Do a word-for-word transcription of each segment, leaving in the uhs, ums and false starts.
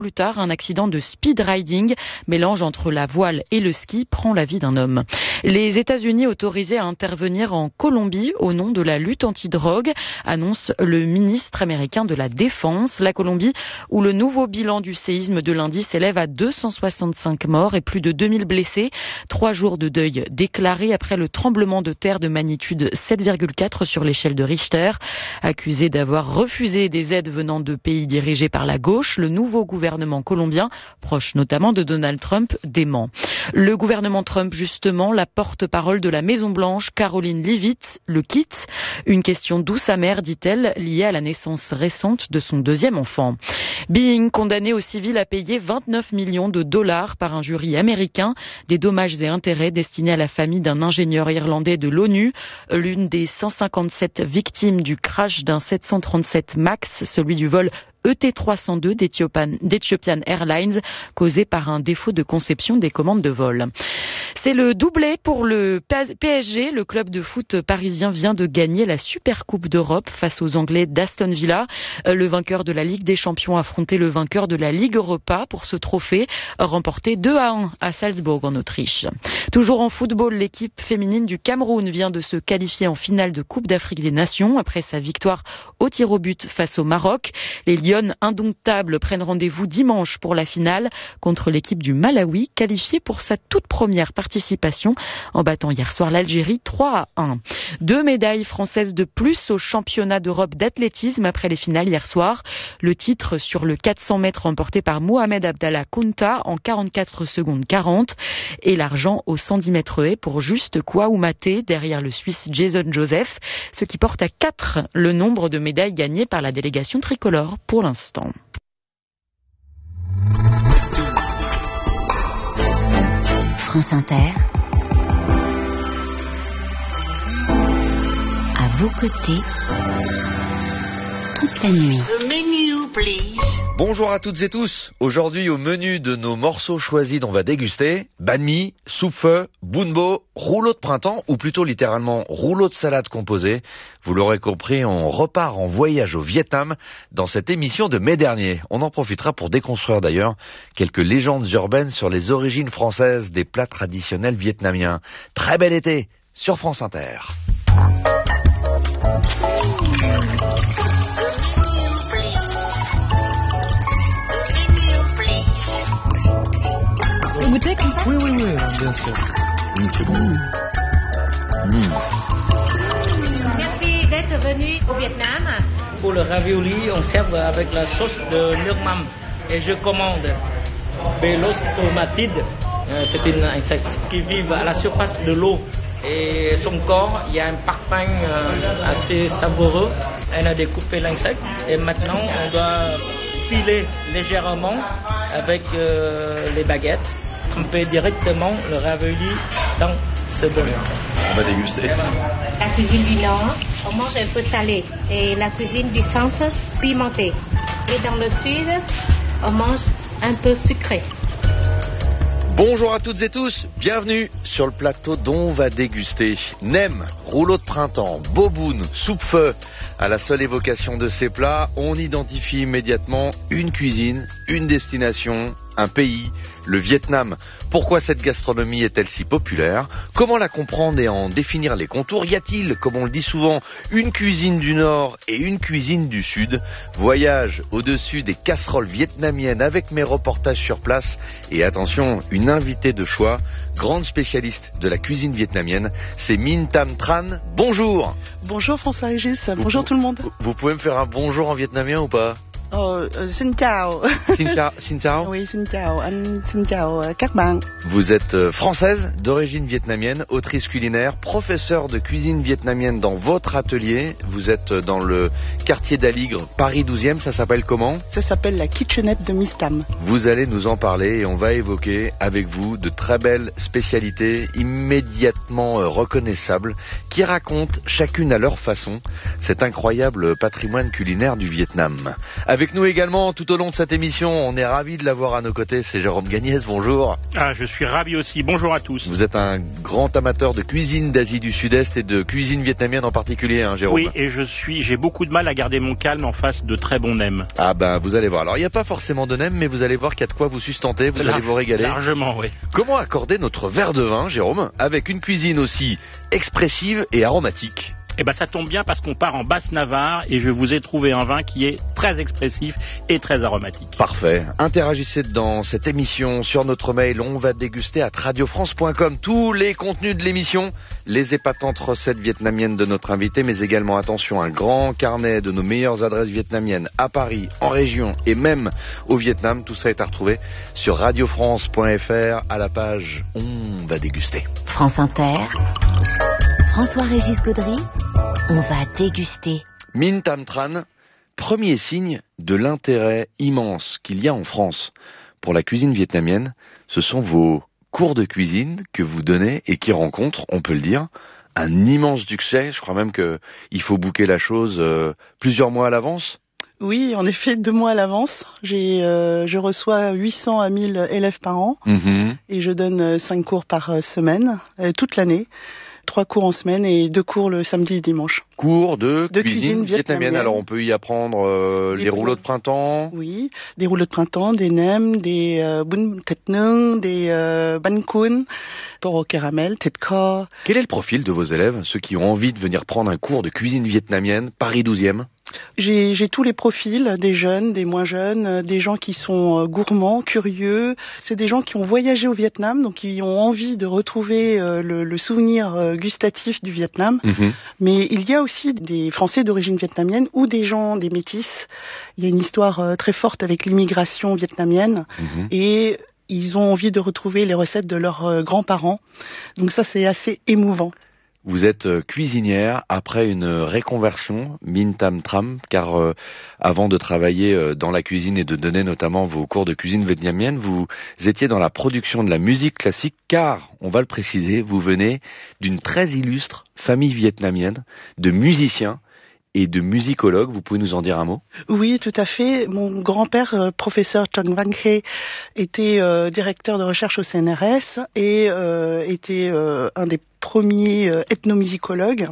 Plus tard, un accident de speed riding, mélange entre la voile et le ski, prend la vie d'un homme. Les États-Unis autorisés à intervenir en Colombie au nom de la lutte anti-drogue, annonce le ministre américain de la Défense. La Colombie, où le nouveau bilan du séisme de lundi s'élève à deux cent soixante-cinq morts et plus de deux mille blessés. Trois jours de deuil déclarés après le tremblement de terre de magnitude sept virgule quatre sur l'échelle de Richter. Accusé d'avoir refusé des aides venant de pays dirigés par la gauche, le nouveau gouvernement colombien, proche notamment de Donald Trump, dément. Le gouvernement Trump, justement, la porte-parole de la Maison-Blanche, Caroline Leavitt, le quitte. Une question douce amère, dit-elle, liée à la naissance récente de son deuxième enfant. Being, condamné au civil à payer vingt-neuf millions de dollars par un jury américain, des dommages et intérêts destinés à la famille d'un ingénieur irlandais de l'ONU, l'une des cent cinquante-sept victimes du crash d'un sept cent trente-sept MAX, celui du vol E T trois cent deux d'Ethiopian Airlines, causé par un défaut de conception des commandes de vol. C'est le doublé pour le P S G. Le club de foot parisien vient de gagner la Supercoupe d'Europe face aux Anglais d'Aston Villa. Le vainqueur de la Ligue des Champions affrontait le vainqueur de la Ligue Europa pour ce trophée, remporté deux à un à Salzbourg en Autriche. Toujours en football, l'équipe féminine du Cameroun vient de se qualifier en finale de Coupe d'Afrique des Nations après sa victoire au tir au but face au Maroc. Les Lionnes indomptables prennent rendez-vous dimanche pour la finale contre l'équipe du Malawi, qualifiée pour sa toute première participation en battant hier soir l'Algérie trois à un. Deux médailles françaises de plus au championnat d'Europe d'athlétisme après les finales hier soir. Le titre sur le quatre cents mètres remporté par Mohamed Abdallah Kounta en quarante-quatre secondes quarante et l'argent au cent dix mètres haies pour Juste Kouaoumate derrière le Suisse Jason Joseph, ce qui porte à quatre le nombre de médailles gagnées par la délégation tricolore pour l'instant. France Inter, à vos côtés, toute la nuit. The menu, please. Bonjour à toutes et tous. Aujourd'hui, au menu de nos morceaux choisis dont on va déguster, banh mi, soupe-feu, bunbo, rouleau de printemps, ou plutôt littéralement rouleau de salade composé. Vous l'aurez compris, on repart en voyage au Vietnam dans cette émission de mai dernier. On en profitera pour déconstruire d'ailleurs quelques légendes urbaines sur les origines françaises des plats traditionnels vietnamiens. Très bel été sur France Inter. Vous goûtez comme ça? Oui, oui, oui, bien sûr. Mmh. Mmh. Merci d'être venu au Vietnam. Pour le ravioli, on sert avec la sauce de nước mắm. Et je commande Belostomatides. C'est un insecte qui vit à la surface de l'eau. Et son corps, il y a un parfum assez savoureux. Elle a découpé l'insecte. Et maintenant, on doit filer légèrement avec euh, les baguettes. Tremper directement le ravioli dans ce bol. On va déguster. La cuisine du Nord, on mange un peu salé. Et la cuisine du Centre, pimentée. Et dans le Sud, on mange un peu sucré. Bonjour à toutes et tous, bienvenue sur le plateau dont on va déguster nem, rouleau de printemps, boboon, soupe-feu. À la seule évocation de ces plats, on identifie immédiatement une cuisine, une destination, un pays, le Vietnam. Pourquoi cette gastronomie est-elle si populaire? Comment la comprendre et en définir les contours? Y a-t-il, comme on le dit souvent, une cuisine du Nord et une cuisine du Sud? Voyage au-dessus des casseroles vietnamiennes avec mes reportages sur place. Et attention, une invitée de choix, grande spécialiste de la cuisine vietnamienne, c'est Minh Tam Tran. Bonjour. Bonjour François-Régis, Vous bonjour pou- tout le monde. Vous pouvez me faire un bonjour en vietnamien ou pas? Oh, euh, xin chào. Xin chào. Xin chào. Oui, xin chào anh, xin chào euh, các bạn. Vous êtes euh, française, d'origine vietnamienne, autrice culinaire, professeure de cuisine vietnamienne dans votre atelier. Vous êtes dans le quartier d'Aligre, Paris douzième, ça s'appelle comment? Ça s'appelle la kitchenette de Miss Tam. Vous allez nous en parler et on va évoquer avec vous de très belles spécialités immédiatement euh, reconnaissables qui racontent chacune à leur façon cet incroyable patrimoine culinaire du Vietnam. Avec Avec nous également tout au long de cette émission, on est ravis de l'avoir à nos côtés, c'est Jérôme Gagnès, bonjour. Ah, je suis ravi aussi, bonjour à tous. Vous êtes un grand amateur de cuisine d'Asie du Sud-Est et de cuisine vietnamienne en particulier, hein, Jérôme? Oui, et je suis, j'ai beaucoup de mal à garder mon calme en face de très bons nems. Ah ben, vous allez voir. Alors, il n'y a pas forcément de nems, mais vous allez voir qu'il y a de quoi vous sustenter, vous Large, allez vous régaler. Largement, oui. Comment accorder notre verre de vin, Jérôme, avec une cuisine aussi expressive et aromatique? Eh ben, ça tombe bien parce qu'on part en Basse-Navarre et je vous ai trouvé un vin qui est très expressif et très aromatique. Parfait. Interagissez dans cette émission sur notre mail. On va déguster à radio france point com tous les contenus de l'émission, les épatantes recettes vietnamiennes de notre invité, mais également, attention, un grand carnet de nos meilleures adresses vietnamiennes à Paris, en région et même au Vietnam. Tout ça est à retrouver sur radio france point f r à la page On va déguster. France Inter, François-Régis Gaudry, on va déguster. Minh Tam Tran, premier signe de l'intérêt immense qu'il y a en France pour la cuisine vietnamienne, ce sont vos cours de cuisine que vous donnez et qui rencontrent, on peut le dire, un immense succès. Je crois même qu'il faut booker la chose euh, plusieurs mois à l'avance. Oui, en effet, deux mois à l'avance. J'ai, euh, je reçois huit cents à mille élèves par an Mmh. et je donne cinq cours par semaine, euh, toute l'année. Trois cours en semaine et deux cours le samedi et dimanche. Cours de, De cuisine, cuisine vietnamienne. vietnamienne. Alors on peut y apprendre euh, Des les plats. rouleaux de printemps. Oui, des rouleaux de printemps, des nems, des euh, bún thịt nướng, des euh, bánh cuốn, porc au caramel, thịt kho. Quel est le profil de vos élèves, ceux qui ont envie de venir prendre un cours de cuisine vietnamienne, Paris douzième? J'ai, j'ai tous les profils, des jeunes, des moins jeunes, euh, des gens qui sont euh, gourmands, curieux. C'est des gens qui ont voyagé au Vietnam, donc qui ont envie de retrouver euh, le, le souvenir euh, gustatif du Vietnam. Mmh. Mais il y a aussi des Français d'origine vietnamienne ou des gens, des métis. Il y a une histoire euh, très forte avec l'immigration vietnamienne Mmh. et ils ont envie de retrouver les recettes de leurs euh, grands-parents. Donc ça, c'est assez émouvant. Vous êtes euh, cuisinière après une réconversion, Minh Tam Tram, car euh, avant de travailler euh, dans la cuisine et de donner notamment vos cours de cuisine vietnamienne, vous étiez dans la production de la musique classique, car, on va le préciser, vous venez d'une très illustre famille vietnamienne de musiciens et de musicologues. Vous pouvez nous en dire un mot? Oui, tout à fait. Mon grand-père, euh, professeur Trần Văn Khê, était euh, directeur de recherche au C N R S et euh, était euh, un des premiers euh, ethnomusicologues.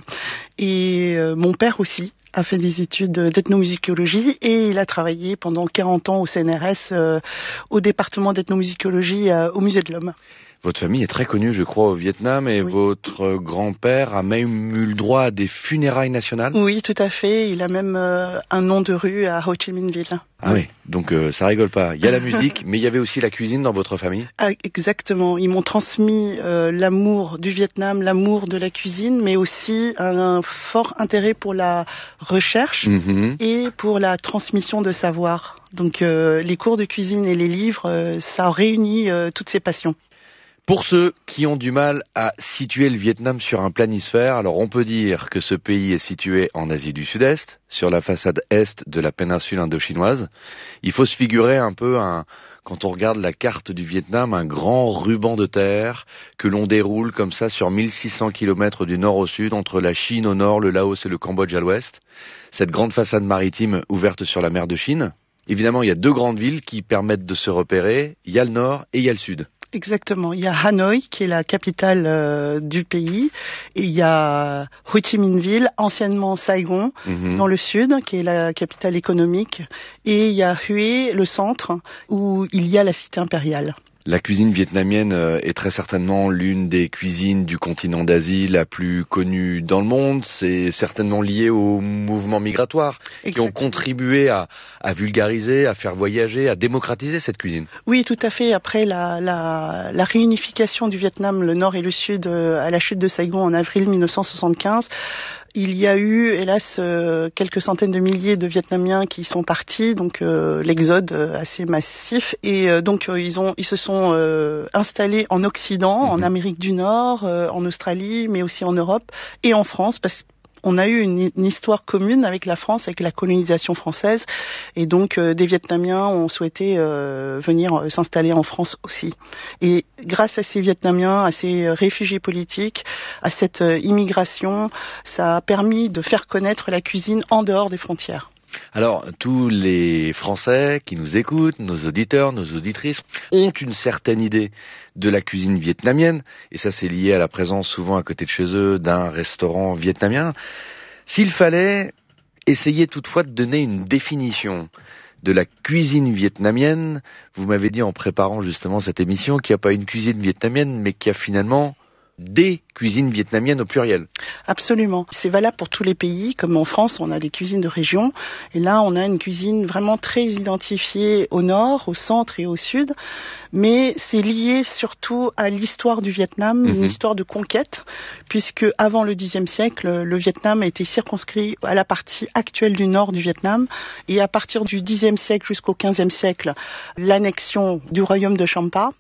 Et euh, mon père aussi a fait des études d'ethnomusicologie et il a travaillé pendant quarante ans au C N R S, euh, au département d'ethnomusicologie euh, au Musée de l'Homme. Votre famille est très connue, je crois, au Vietnam, et Oui. votre grand-père a même eu le droit à des funérailles nationales. Oui, tout à fait. Il a même euh, un nom de rue à Ho Chi Minh Ville. Ah oui, donc euh, ça rigole pas. Il y a la musique, mais il y avait aussi la cuisine dans votre famille. Ah, exactement. Ils m'ont transmis euh, l'amour du Vietnam, l'amour de la cuisine, mais aussi un, un fort intérêt pour la recherche Mmh. et pour la transmission de savoir. Donc euh, les cours de cuisine et les livres, euh, ça réunit euh, toutes ces passions. Pour ceux qui ont du mal à situer le Vietnam sur un planisphère, alors on peut dire que ce pays est situé en Asie du Sud-Est, sur la façade est de la péninsule indochinoise. Il faut se figurer un peu, un, quand on regarde la carte du Vietnam, un grand ruban de terre que l'on déroule comme ça sur mille six cents kilomètres du nord au sud, entre la Chine au nord, le Laos et le Cambodge à l'ouest. Cette grande façade maritime ouverte sur la mer de Chine. Évidemment, il y a deux grandes villes qui permettent de se repérer. Il y a le nord et il y a le sud. Exactement. Il y a Hanoï, qui est la capitale euh, du pays, et il y a Ho Chi Minh Ville, anciennement Saigon, Mmh. dans le sud, qui est la capitale économique, et il y a Hue, le centre, où il y a la cité impériale. La cuisine vietnamienne est très certainement l'une des cuisines du continent d'Asie la plus connue dans le monde. C'est certainement lié aux mouvements migratoires qui Exactement. ont contribué à, à vulgariser, à faire voyager, à démocratiser cette cuisine. Oui, tout à fait. Après la, la, la réunification du Vietnam, le nord et le sud, euh, à la chute de Saigon en avril mille neuf cent soixante-quinze, il y a eu, hélas, euh, quelques centaines de milliers de Vietnamiens qui sont partis, donc euh, l'exode euh, assez massif. Et euh, donc euh, ils ont, ils se sont euh, installés en Occident, Mmh. en Amérique du Nord, euh, en Australie, mais aussi en Europe et en France, parce on a eu une, une histoire commune avec la France, avec la colonisation française, et donc euh, des Vietnamiens ont souhaité euh, venir euh, s'installer en France aussi. Et grâce à ces Vietnamiens, à ces réfugiés politiques, à cette euh, immigration, ça a permis de faire connaître la cuisine en dehors des frontières. Alors, tous les Français qui nous écoutent, nos auditeurs, nos auditrices, ont une certaine idée de la cuisine vietnamienne, et ça c'est lié à la présence souvent à côté de chez eux d'un restaurant vietnamien. S'il fallait essayer toutefois de donner une définition de la cuisine vietnamienne, vous m'avez dit en préparant justement cette émission qu'il n'y a pas une cuisine vietnamienne, mais qu'il y a finalement des cuisines vietnamiennes au pluriel. Absolument. C'est valable pour tous les pays. Comme en France, on a des cuisines de région. Et là, on a une cuisine vraiment très identifiée au nord, au centre et au sud. Mais c'est lié surtout à l'histoire du Vietnam, mm-hmm. une histoire de conquête, puisque avant le dixième siècle, le Vietnam a été circonscrit à la partie actuelle du nord du Vietnam. Et à partir du dixième siècle jusqu'au quinzième siècle, l'annexion du royaume de Champa.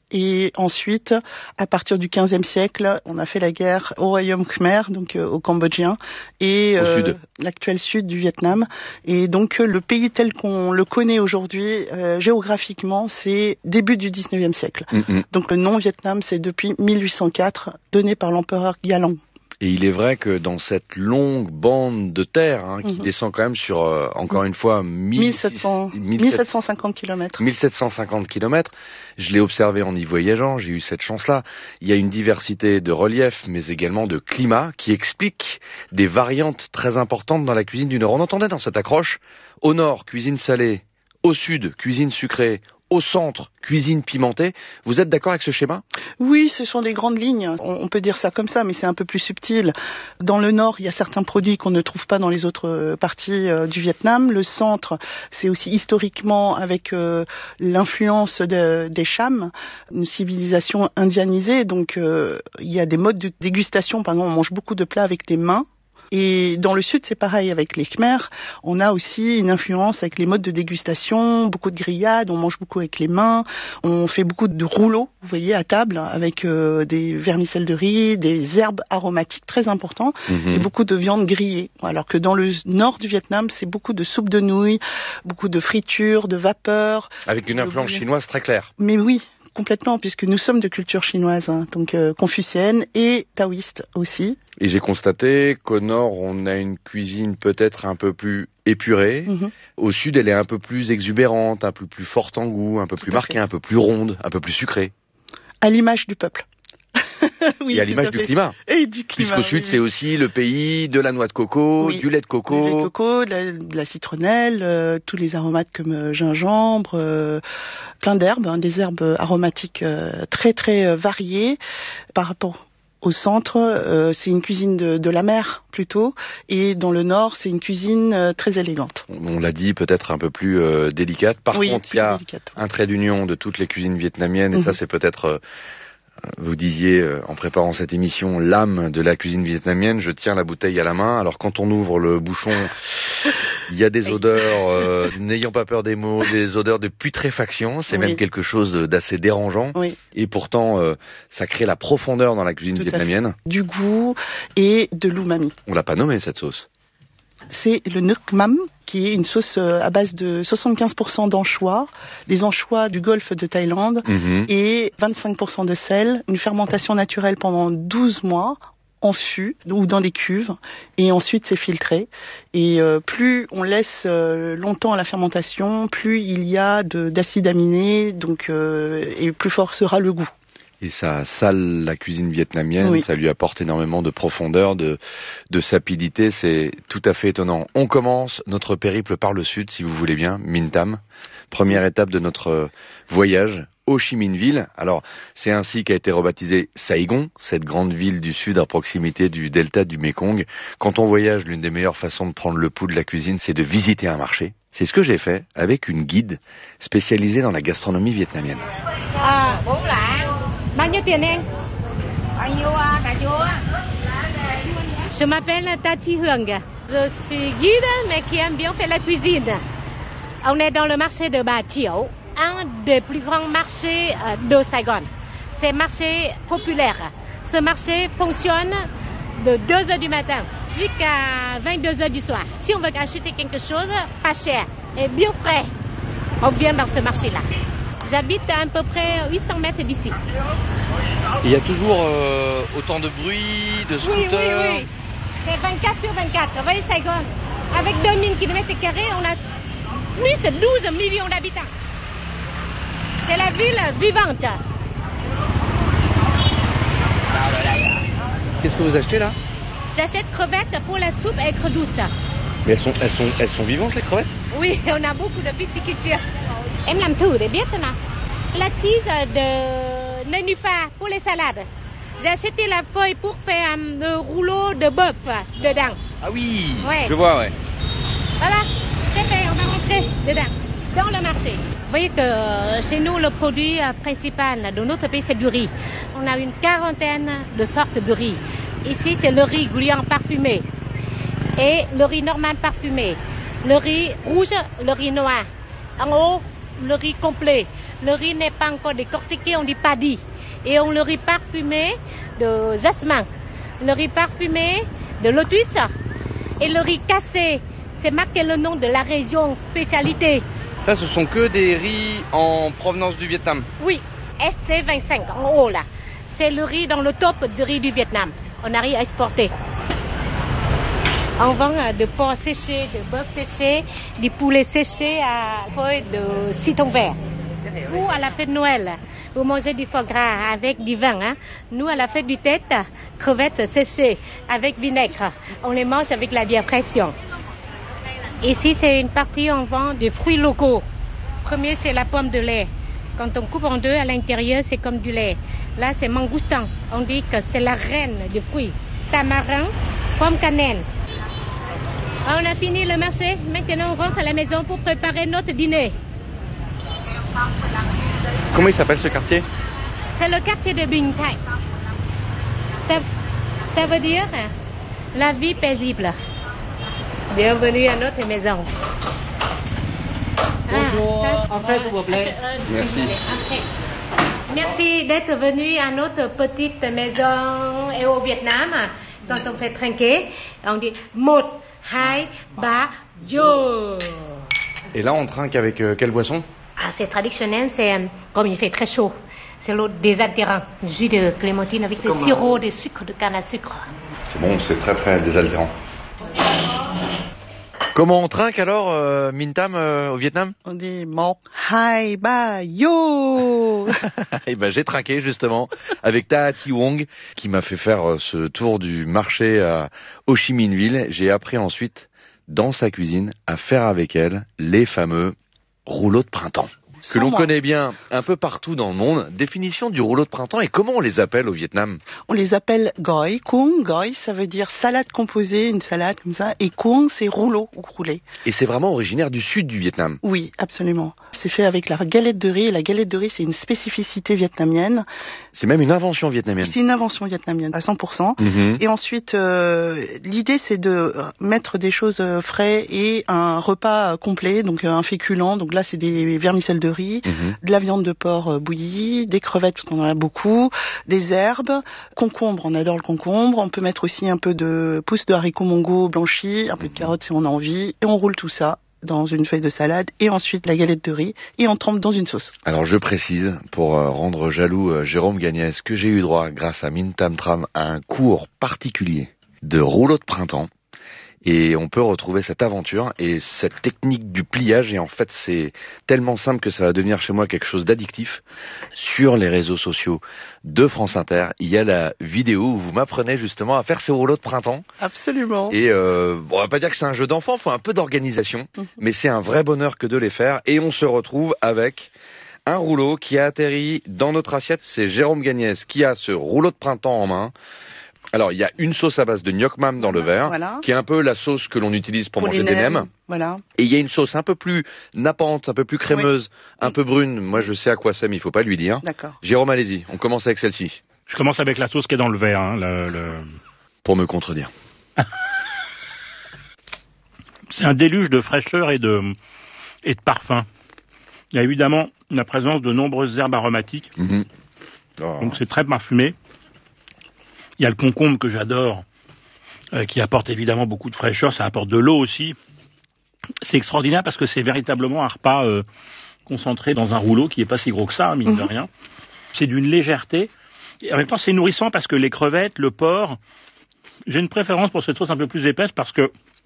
Et ensuite, à partir du quinzième siècle, on a fait la guerre au royaume Khmer, donc euh, au Cambodgien, et euh, l'actuel sud du Vietnam. Et donc, euh, le pays tel qu'on le connaît aujourd'hui, euh, géographiquement, c'est début du dix-neuvième siècle. Mm-hmm. Donc, le nom Vietnam, c'est depuis mille huit cent quatre, donné par l'empereur Gia-Long. Et il est vrai que dans cette longue bande de terre, hein, qui mmh. descend quand même sur, euh, encore une fois, mille sept cents, mille sept cent cinquante kilomètres. mille sept cent cinquante kilomètres. Je l'ai observé en y voyageant, j'ai eu cette chance-là. Il y a une diversité de relief, mais également de climat, qui explique des variantes très importantes dans la cuisine du Nord. On entendait dans cette accroche, au nord, cuisine salée, au sud, cuisine sucrée, au centre, cuisine pimentée. Vous êtes d'accord avec ce schéma ? Oui, ce sont des grandes lignes. On peut dire ça comme ça, mais c'est un peu plus subtil. Dans le nord, il y a certains produits qu'on ne trouve pas dans les autres parties euh, du Vietnam. Le centre, c'est aussi historiquement avec euh, l'influence de, des Cham, une civilisation indianisée. Donc, euh, il y a des modes de dégustation. Par exemple, on mange beaucoup de plats avec les mains. Et dans le sud, c'est pareil avec les Khmers. On a aussi une influence avec les modes de dégustation, beaucoup de grillades, on mange beaucoup avec les mains, on fait beaucoup de rouleaux, vous voyez, à table, avec euh, des vermicelles de riz, des herbes aromatiques très importantes, mmh. et beaucoup de viande grillée. Alors que dans le nord du Vietnam, c'est beaucoup de soupe de nouilles, beaucoup de fritures, de vapeur. Avec une influence chinoise très claire. Mais oui. Complètement, puisque nous sommes de culture chinoise, hein, donc euh, confucéenne et taoïste aussi. Et j'ai constaté qu'au nord, on a une cuisine peut-être un peu plus épurée. Mm-hmm. Au sud, elle est un peu plus exubérante, un peu plus forte en goût, un peu tout plus marquée, fait. Un peu plus ronde, un peu plus sucrée. À l'image du peuple. Oui, et à l'image à du climat. Et du climat. Puisqu'au sud, oui, c'est aussi le pays de la noix de coco, oui, du lait de coco. Du lait de coco, de la, de la citronnelle, euh, tous les aromates comme euh, gingembre, euh, plein d'herbes, hein, des herbes aromatiques euh, très très euh, variées. Par rapport au centre, euh, c'est une cuisine de, de la mer plutôt, et dans le nord, c'est une cuisine euh, très élégante. On l'a dit, peut-être un peu plus euh, délicate. Par oui, contre, il y a délicate. un trait d'union de toutes les cuisines vietnamiennes, et mmh. ça, c'est peut-être... Euh, Vous disiez, en préparant cette émission, l'âme de la cuisine vietnamienne. Je tiens la bouteille à la main. Alors, quand on ouvre le bouchon, il y a des odeurs, euh, n'ayant pas peur des mots, des odeurs de putréfaction. C'est oui. même quelque chose d'assez dérangeant. Oui. Et pourtant, euh, ça crée la profondeur dans la cuisine Tout vietnamienne. Du goût et de l'umami. On l'a pas nommé, cette sauce. C'est le nuoc mam, qui est une sauce à base de soixante-quinze pour cent d'anchois, des anchois du golfe de Thaïlande, mmh. et vingt-cinq pour cent de sel, une fermentation naturelle pendant douze mois, en fût ou dans des cuves, et ensuite c'est filtré. Et euh, plus on laisse euh, longtemps la fermentation, plus il y a de, d'acides aminés, donc, euh, et plus fort sera le goût. Et ça sale la cuisine vietnamienne, oui. ça lui apporte énormément de profondeur, de, de sapidité, c'est tout à fait étonnant. On commence notre périple par le sud, si vous voulez bien, Minh Tam, première étape de notre voyage, Ho Chi Minh Ville. Alors, c'est ainsi qu'a été rebaptisée Saigon, cette grande ville du sud à proximité du delta du Mékong. Quand on voyage, l'une des meilleures façons de prendre le pouls de la cuisine, c'est de visiter un marché. C'est ce que j'ai fait avec une guide spécialisée dans la gastronomie vietnamienne. Ah, bon là. Bao nhiêu tiền em? Bao nhiêu cà chua? Je m'appelle Tati Hương. Je suis guide mais qui aime bien faire la cuisine. On est dans le marché de Bà Chiểu, un des plus grands marchés de Saigon. C'est un marché populaire. Ce marché fonctionne de deux heures du matin jusqu'à vingt-deux heures du soir. Si on veut acheter quelque chose pas cher et bien frais, on vient dans ce marché-là. J'habite à, à peu près huit cents mètres d'ici. Il y a toujours euh, autant de bruit, de scooters. Oui, oui, oui. C'est vingt-quatre sur vingt-quatre. Vous voyez Saigon, Avec deux mille kilomètres carrés, on a plus de douze millions d'habitants. C'est la ville vivante. Qu'est-ce que vous achetez là? J'achète crevettes pour la soupe à aigre douce. Mais elles sont, elles sont, elles sont vivantes les crevettes? Oui, on a beaucoup de pisciculture. Em làm thử để biết nào. La tige de nénuphar pour les salades. J'ai acheté la feuille pour faire un rouleau de bœuf dedans. Ah oui, ouais. Je vois, ouais. Voilà, c'est fait, on va rentrer dedans, dans le marché. Vous voyez que chez nous, le produit principal de notre pays, c'est du riz. On a une quarantaine de sortes de riz. Ici, c'est le riz gluant parfumé et le riz normal parfumé, le riz rouge, le riz noir. En haut, le riz complet. Le riz n'est pas encore décortiqué, on dit paddy. Et on le riz parfumé de jasmin, le riz parfumé de lotus et le riz cassé. C'est marqué le nom de la région spécialité. Ça, ce sont que des riz en provenance du Vietnam? Oui, S T vingt-cinq en haut là. C'est le riz dans le top du riz du Vietnam. On a riz à exporter. On vend de porc séché, de bœuf séché, du poulet séché à feuilles de citron vert. Ou à la fête de Noël, vous mangez du foie gras avec du vin. Hein. Nous, à la fête du tête, crevettes séchées avec vinaigre. On les mange avec la bière pression. Ici, c'est une partie où on vend des fruits locaux. Premier, c'est la pomme de lait. Quand on coupe en deux, à l'intérieur, c'est comme du lait. Là, c'est mangoustan. On dit que c'est la reine des fruits. Tamarin, pomme cannelle. On a fini le marché. Maintenant, on rentre à la maison pour préparer notre dîner. Comment il s'appelle ce quartier? C'est le quartier de Binh Thanh. Ça, ça veut dire la vie paisible. Bienvenue à notre maison. Bonjour. Ah, Entrez, s'il vous plaît. Merci. Merci d'être venu à notre petite maison et au Vietnam. Quand on fait trinquer, on dit một, hai, ba, yo. Et là, on trinque avec euh, quelle boisson? Ah, c'est traditionnel, c'est euh, comme il fait très chaud. C'est l'eau désaltérant, jus de clémentine avec le sirop de sucre de canne à sucre. C'est bon, c'est très très désaltérant. Comment on trinque alors, euh, Minh Tam, euh, au Vietnam? On dit một, hai, ba, yo. Eh ben, j'ai trinqué justement avec Ta Thi Wong qui m'a fait faire ce tour du marché à Ho Chi Minh Ville. J'ai appris ensuite dans sa cuisine à faire avec elle les fameux rouleaux de printemps. Que l'on connaît bien un peu partout dans le monde. Définition du rouleau de printemps et comment on les appelle au Vietnam? On les appelle goi cuong. Goi, ça veut dire salade composée, une salade comme ça. Et cuong, c'est rouleau ou roulé. Et c'est vraiment originaire du sud du Vietnam? Oui, absolument. C'est fait avec la galette de riz. Et la galette de riz, c'est une spécificité vietnamienne. C'est même une invention vietnamienne? C'est une invention vietnamienne, à cent pour cent. Mmh. Et ensuite, euh, l'idée, c'est de mettre des choses frais et un repas complet, donc un féculent. Donc là, c'est des vermicelles de riz, mmh. de la viande de porc bouillie, des crevettes, parce qu'on en a beaucoup, des herbes, concombre, on adore le concombre. On peut mettre aussi un peu de pousses de haricots mongo blanchis, un peu de carottes si on a envie. Et on roule tout ça dans une feuille de salade et ensuite la galette de riz et on trempe dans une sauce. Alors je précise, pour euh, rendre jaloux euh, Jérôme Gagnès, que j'ai eu droit, grâce à Minh Tam Tram, à un cours particulier de rouleau de printemps. Et on peut retrouver cette aventure et cette technique du pliage. Et en fait, c'est tellement simple que ça va devenir chez moi quelque chose d'addictif. Sur les réseaux sociaux de France Inter, il y a la vidéo où vous m'apprenez justement à faire ces rouleaux de printemps. Absolument. Et euh, on va pas dire que c'est un jeu d'enfant, il faut un peu d'organisation. Mmh. Mais c'est un vrai bonheur que de les faire. Et on se retrouve avec un rouleau qui a atterri dans notre assiette. C'est Jérôme Gagnès qui a ce rouleau de printemps en main. Alors, il y a une sauce à base de gnoc mam dans le verre, voilà. qui est un peu la sauce que l'on utilise pour, pour manger des nems. Voilà. Et il y a une sauce un peu plus nappante, un peu plus crémeuse, oui. un oui. peu brune. Moi, je sais à quoi c'est, mais il faut pas lui dire. D'accord. Jérôme, allez-y, on commence avec celle-ci. Je commence avec la sauce qui est dans le verre. Hein, le, le... Pour me contredire. C'est un déluge de fraîcheur et de, et de parfum. Il y a évidemment la présence de nombreuses herbes aromatiques. Mm-hmm. Oh. Donc c'est très parfumé. Il y a le concombre que j'adore, euh, qui apporte évidemment beaucoup de fraîcheur, ça apporte de l'eau aussi. C'est extraordinaire parce que c'est véritablement un repas euh, concentré dans un rouleau qui n'est pas si gros que ça, mine de rien. C'est d'une légèreté. Et en même temps, c'est nourrissant parce que les crevettes, le porc, j'ai une préférence pour cette sauce un peu plus épaisse parce que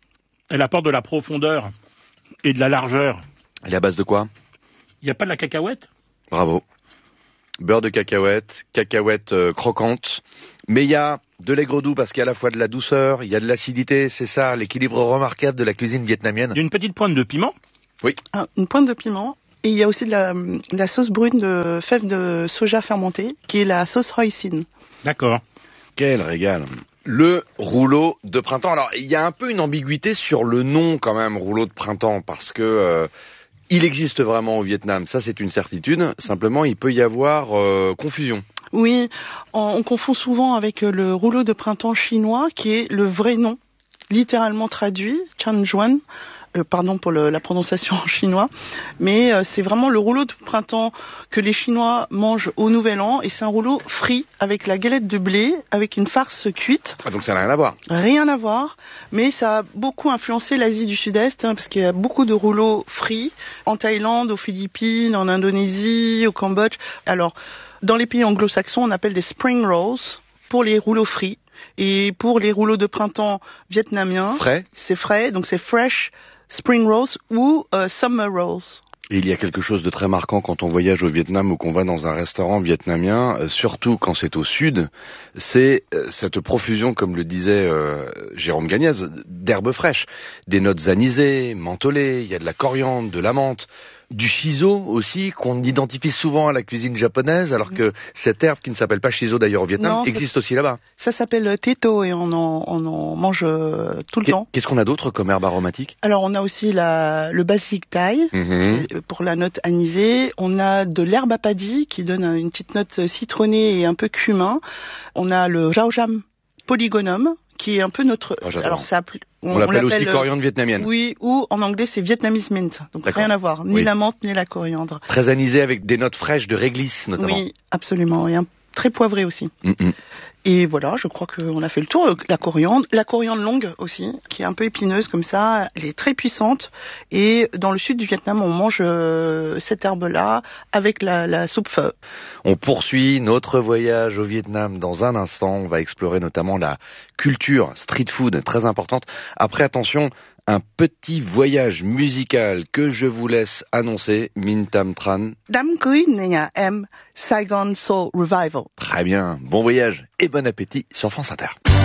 Elle apporte de la profondeur et de la largeur. Elle est à base de quoi? Il n'y a pas de la cacahuète? Bravo. Beurre de cacahuète, cacahuète euh, croquante. Mais il y a de l'aigre doux parce qu'il y a à la fois de la douceur, il y a de l'acidité. C'est ça, l'équilibre remarquable de la cuisine vietnamienne. Il y a une petite pointe de piment? Oui. Ah, une pointe de piment. Et il y a aussi de la, de la sauce brune de fèves de soja fermentée, qui est la sauce hoisin. D'accord. Quel régal. Le rouleau de printemps. Alors, il y a un peu une ambiguïté sur le nom quand même, rouleau de printemps, parce que euh, il existe vraiment au Vietnam. Ça, c'est une certitude. Simplement, il peut y avoir euh, confusion. Oui, on, on confond souvent avec le rouleau de printemps chinois, qui est le vrai nom, littéralement traduit, Chan Juan. Euh, pardon pour le, la prononciation en chinois, mais euh, c'est vraiment le rouleau de printemps que les Chinois mangent au Nouvel An, et c'est un rouleau frit avec la galette de blé, avec une farce cuite. Ah, donc ça n'a rien à voir. Rien à voir, mais ça a beaucoup influencé l'Asie du Sud-Est, hein, parce qu'il y a beaucoup de rouleaux frits en Thaïlande, aux Philippines, en Indonésie, au Cambodge. Alors, dans les pays anglo-saxons, on appelle des spring rolls pour les rouleaux frits, et pour les rouleaux de printemps vietnamiens, frais, c'est frais, donc c'est fresh spring rolls ou euh, summer rolls. Et il y a quelque chose de très marquant quand on voyage au Vietnam ou qu'on va dans un restaurant vietnamien, euh, surtout quand c'est au sud, c'est euh, cette profusion, comme le disait euh, Jérôme Gagnez, d'herbes fraîches, des notes anisées, mentholées, il y a de la coriandre, de la menthe, du shiso aussi, qu'on identifie souvent à la cuisine japonaise, alors que cette herbe, qui ne s'appelle pas shiso d'ailleurs au Vietnam, non, existe aussi là-bas. Ça s'appelle teto et on en, on en mange euh, tout le Qu'est, temps. Qu'est-ce qu'on a d'autre comme herbe aromatique? Alors on a aussi la, le basilic thaï, mm-hmm. pour la note anisée. On a de l'herbe à paddy qui donne une petite note citronnée et un peu cumin. On a le jaojam polygonum, qui est un peu notre... Oh, alors ça on, on, l'appelle on l'appelle aussi coriandre vietnamienne. Oui, ou en anglais c'est Vietnamese mint, donc D'accord. rien à voir, ni oui. la menthe ni la coriandre. Très anisé avec des notes fraîches de réglisse notamment. Oui, absolument, et un, très poivré aussi. Mm-hmm. Et voilà, je crois qu'on a fait le tour. La coriandre, la coriandre longue aussi, qui est un peu épineuse comme ça, elle est très puissante. Et dans le sud du Vietnam, on mange euh, cette herbe-là avec la, la soupe pho. On poursuit notre voyage au Vietnam dans un instant. On va explorer notamment la culture street food, très importante. Après, attention, un petit voyage musical que je vous laisse annoncer, Minh Tam Tran. Đám cưới nhà em, Saigon Soul Revival. Très bien, bon voyage et bon appétit sur France Inter.